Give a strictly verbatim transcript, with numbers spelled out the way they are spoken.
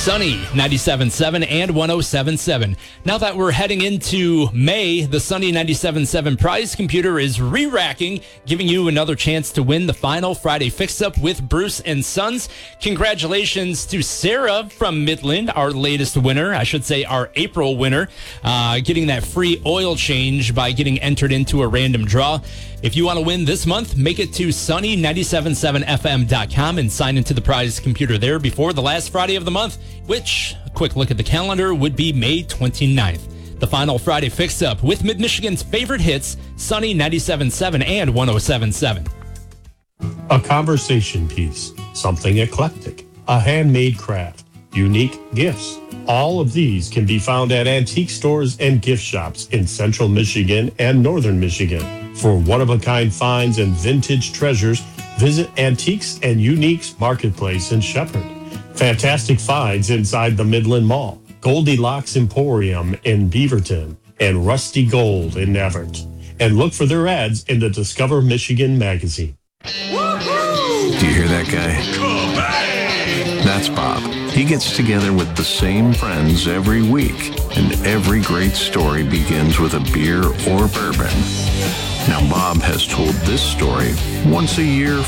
Sunny ninety-seven point seven and one oh seven point seven. Now that we're heading into May, the Sunny ninety-seven point seven prize computer is re-racking, giving you another chance to win the final Friday fix-up with Bruce and Sons. Congratulations to Sarah from Midland, our latest winner, I should say our April winner, uh, getting that free oil change by getting entered into a random draw. If you want to win this month, make it to sunny nine seven point seven f m dot com and sign into the prize computer there before the last Friday of the month, which, a quick look at the calendar, would be May twenty-ninth. The final Friday fix-up with Mid-Michigan's favorite hits, Sunny ninety-seven point seven and one oh seven point seven. A conversation piece, something eclectic, a handmade craft, unique gifts. All of these can be found at antique stores and gift shops in Central Michigan and Northern Michigan. For one-of-a-kind finds and vintage treasures, visit Antiques and Uniques Marketplace in Shepherd. Fantastic finds inside the Midland Mall, Goldilocks Emporium in Beaverton, and Rusty Gold in Everett. And look for their ads in the Discover Michigan magazine. Woo-hoo! Do you hear that guy? That's Bob. He gets together with the same friends every week, and every great story begins with a beer or bourbon. Now, Bob has told this story once a year